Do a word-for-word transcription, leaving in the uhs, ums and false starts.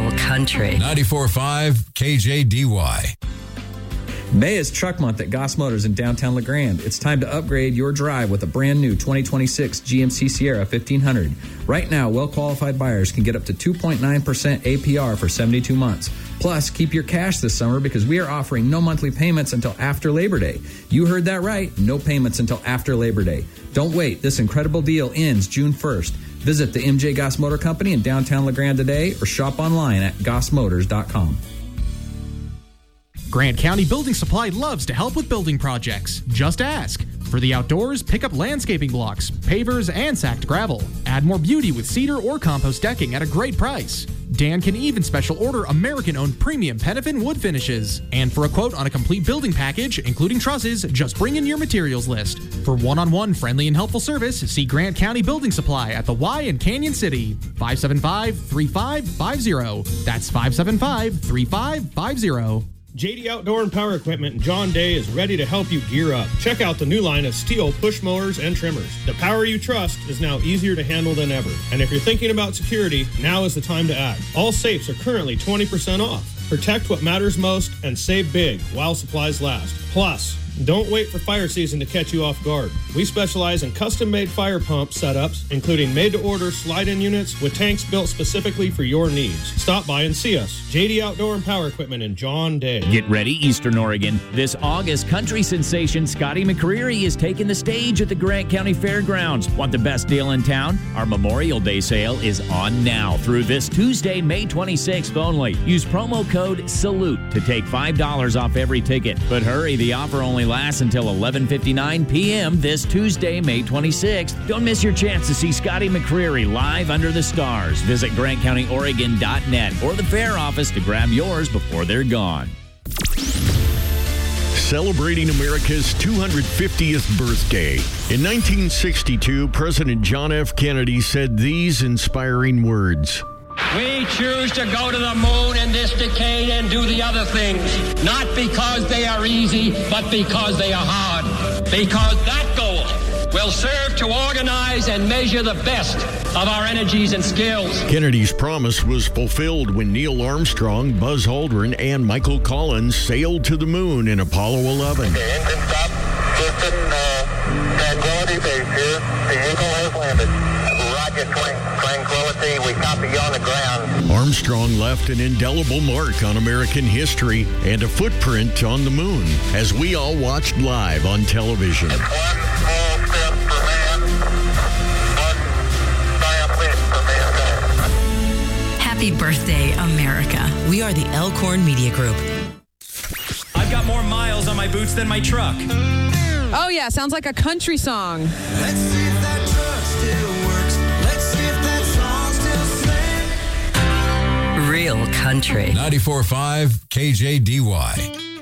Real country. ninety-four point five K J D Y. May is Truck Month at Goss Motors in downtown LeGrand. It's time to upgrade your drive with a brand new twenty twenty-six G M C Sierra fifteen hundred. Right now, well-qualified buyers can get up to two point nine percent A P R for seventy-two months. Plus, keep your cash this summer because we are offering no monthly payments until after Labor Day. You heard that right, no payments until after Labor Day. Don't wait, this incredible deal ends June first. Visit the M J Goss Motor Company in downtown LeGrand today or shop online at goss motors dot com. Grant County Building Supply loves to help with building projects. Just ask. For the outdoors, pick up landscaping blocks, pavers, and sacked gravel. Add more beauty with cedar or compost decking at a great price. Dan can even special order American-owned premium Penafin wood finishes. And for a quote on a complete building package, including trusses, just bring in your materials list. For one-on-one friendly and helpful service, see Grant County Building Supply at the Y in Canyon City. five seven five, three five five zero. That's five seven five, three five five zero. J D Outdoor and Power Equipment in John Day is ready to help you gear up. Check out the new line of steel push mowers and trimmers. The power you trust is now easier to handle than ever. And if you're thinking about security, now is the time to act. All safes are currently twenty percent off. Protect what matters most and save big while supplies last. Plus, don't wait for fire season to catch you off guard. We specialize in custom-made fire pump setups, including made-to-order slide-in units with tanks built specifically for your needs. Stop by and see us. J D Outdoor and Power Equipment in John Day. Get ready, Eastern Oregon. This August, country sensation Scotty McCreery is taking the stage at the Grant County Fairgrounds. Want the best deal in town? Our Memorial Day sale is on now through this Tuesday, May twenty-sixth only. Use promo code SALUTE to take five dollars off every ticket. But hurry, the offer only lasts until eleven fifty-nine p.m. this Tuesday, May twenty-sixth. Don't miss your chance to see Scotty McCreery live under the stars. Visit grant county oregon dot net or the fair office to grab yours before they're gone. Celebrating America's two hundred fiftieth birthday. In nineteen sixty-two, President John F. Kennedy said these inspiring words. We choose to go to the moon in this decade and do the other things, not because they are easy, but because they are hard. Because that goal will serve to organize and measure the best of our energies and skills. Kennedy's promise was fulfilled when Neil Armstrong, Buzz Aldrin, and Michael Collins sailed to the moon in Apollo eleven. The engine stop. Houston, uh, Tranquility Base here. The Eagle has landed. Roger, Tranquility. We copy you on the ground. Armstrong left an indelible mark on American history and a footprint on the moon as we all watched live on television. It's one small step for man, one giant leap for mankind. Happy birthday, America. We are the Elkhorn Media Group. I've got more miles on my boots than my truck. Oh, yeah. Sounds like a country song. Let's see if that truck still works. Let's see if that song still sings. Real country. ninety-four point five K J D Y.